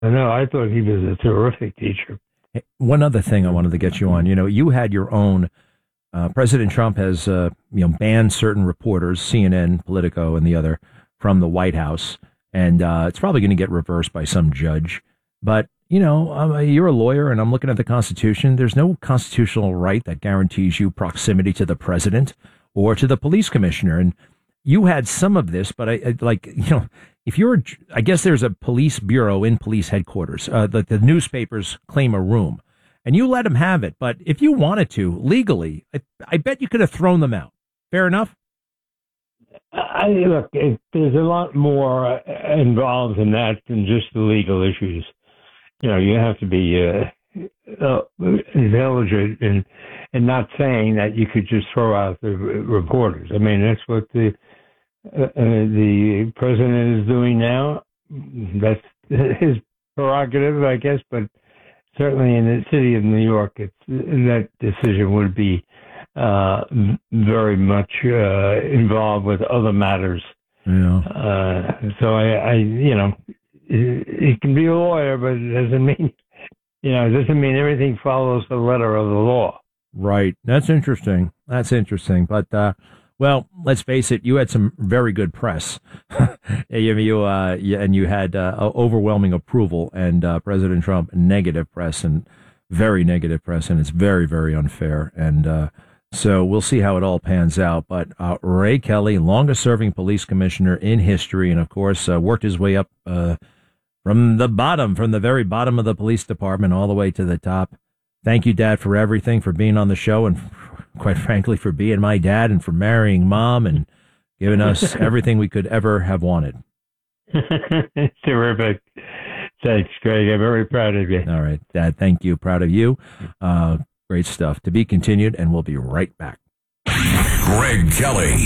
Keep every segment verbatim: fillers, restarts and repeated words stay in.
No, I thought he was a terrific teacher. Hey, one other thing I wanted to get you on. You know, you had your own. Uh, President Trump has, uh, you know, banned certain reporters, C N N, Politico, and the other, from the White House, and uh, it's probably going to get reversed by some judge. But you know, um, you're a lawyer, and I'm looking at the Constitution. There's no constitutional right that guarantees you proximity to the president or to the police commissioner. And you had some of this, but I, I like, you know, if you're, I guess there's a police bureau in police headquarters. Uh, the, the newspapers claim a room, and you let them have it. But if you wanted to legally, I, I bet you could have thrown them out. Fair enough. I look, it, there's a lot more uh, involved in that than just the legal issues. You know, you have to be uh, uh, intelligent and and not saying that you could just throw out the reporters. I mean, that's what the uh, uh, the president is doing now. That's his prerogative, I guess. But certainly in the city of New York, it's, that decision would be uh, very much uh, involved with other matters. Yeah. Uh, so I, I, you know, he can be a lawyer, but it doesn't mean, you know, it doesn't mean everything follows the letter of the law. Right. That's interesting. That's interesting. But, uh, well, let's face it, you had some very good press. you, you, uh, you, and you had uh, overwhelming approval, and uh, President Trump, negative press, and very negative press, and it's very, very unfair. And uh, so we'll see how it all pans out. But uh, Ray Kelly, longest-serving police commissioner in history, and, of course, uh, worked his way up uh, from the bottom, from the very bottom of the police department all the way to the top. Thank you, Dad, for everything, for being on the show, and quite frankly, for being my dad, and for marrying Mom, and giving us everything we could ever have wanted. Terrific. Thanks, Greg. I'm very proud of you. All right, Dad, thank you. Proud of you. Uh, great stuff. To be continued, and we'll be right back. Greg Kelly.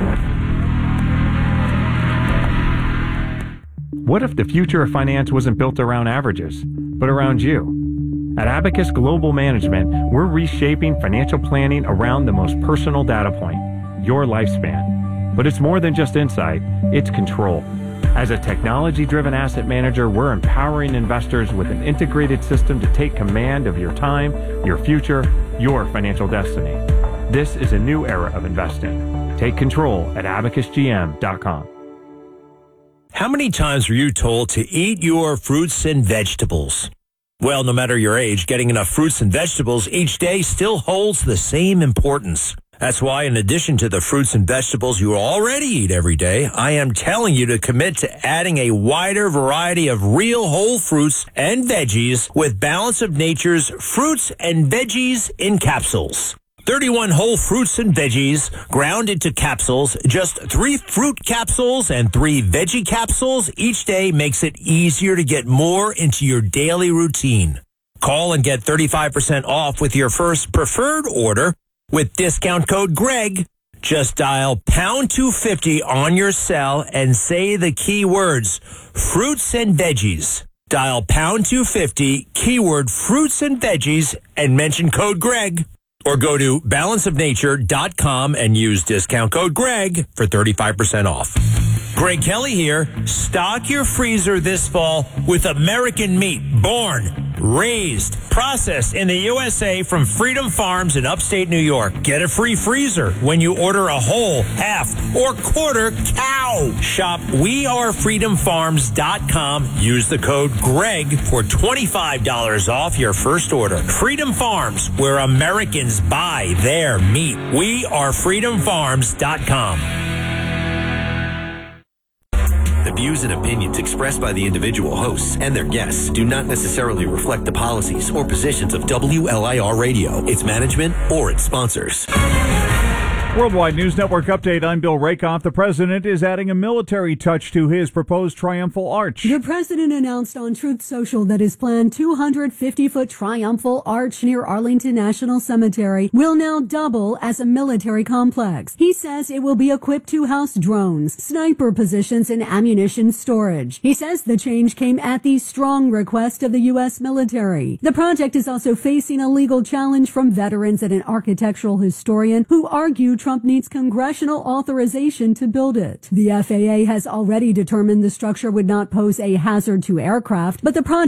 What if the future of finance wasn't built around averages, but around you? At Abacus Global Management, we're reshaping financial planning around the most personal data point, your lifespan. But it's more than just insight, it's control. As a technology-driven asset manager, we're empowering investors with an integrated system to take command of your time, your future, your financial destiny. This is a new era of investing. Take control at abacus g m dot com. How many times were you told to eat your fruits and vegetables? Well, no matter your age, getting enough fruits and vegetables each day still holds the same importance. That's why, in addition to the fruits and vegetables you already eat every day, I am telling you to commit to adding a wider variety of real whole fruits and veggies with Balance of Nature's Fruits and Veggies in Capsules. thirty-one whole fruits and veggies ground into capsules. Just three fruit capsules and three veggie capsules each day makes it easier to get more into your daily routine. Call and get thirty-five percent off with your first preferred order with discount code Greg. Just dial pound two fifty on your cell and say the key words, fruits and veggies. Dial pound two fifty, keyword fruits and veggies, and mention code Greg. Or go to balance of nature dot com and use discount code Greg for thirty-five percent off. Greg Kelly here. Stock your freezer this fall with American meat, born, raised, processed in the U S A from Freedom Farms in upstate New York. Get a free freezer when you order a whole, half, or quarter cow. Shop we are freedom farms dot com. Use the code Greg for twenty-five dollars off your first order. Freedom Farms, where Americans buy their meat. we are freedom farms dot com. The views and opinions expressed by the individual hosts and their guests do not necessarily reflect the policies or positions of W L I R Radio, its management, or its sponsors. Worldwide News Network update. I'm Bill Rakoff. The president is adding a military touch to his proposed triumphal arch. The president announced on Truth Social that his planned two hundred fifty foot triumphal arch near Arlington National Cemetery will now double as a military complex. He says it will be equipped to house drones, sniper positions, and ammunition storage. He says the change came at the strong request of the U S military. The project is also facing a legal challenge from veterans and an architectural historian who argued Trump needs congressional authorization to build it. The F A A has already determined the structure would not pose a hazard to aircraft, but the project